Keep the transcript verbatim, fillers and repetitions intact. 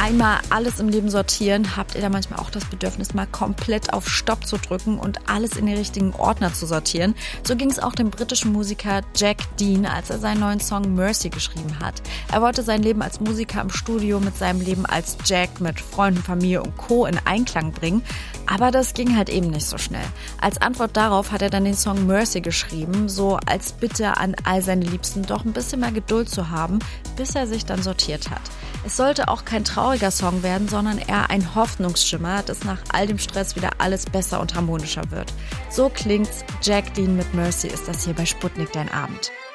einmal alles im Leben sortieren? Habt ihr da manchmal auch das Bedürfnis, mal komplett auf Stopp zu drücken und alles in die richtigen Ordner zu sortieren? So ging es auch dem britischen Musiker Jack Dean, als er seinen neuen Song Mercy geschrieben hat. Er wollte sein Leben als Musiker im Studio mit seinem Leben als Jack mit Freunden, Familie und Co. in Einklang bringen. Aber das ging halt eben nicht so schnell. Als Antwort darauf hat er dann den Song Mercy geschrieben, so als Bitte an all seine Liebsten, doch ein bisschen mehr Geduld zu haben, bis er sich dann sortiert hat. Es sollte auch kein trauriger Song werden, sondern eher ein Hoffnungsschimmer, dass nach all dem Stress wieder alles besser und harmonischer wird. So klingt's. Jack Dean mit Mercy ist das hier bei Sputnik Dein Abend.